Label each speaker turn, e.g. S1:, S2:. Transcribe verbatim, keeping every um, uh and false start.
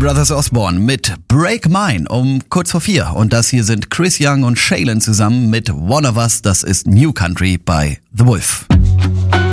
S1: Brothers Osborne mit Break Mine um kurz vor vier. Und das hier sind Chris Young und Shaylin zusammen mit One of Us. Das ist New Country bei The Wolf.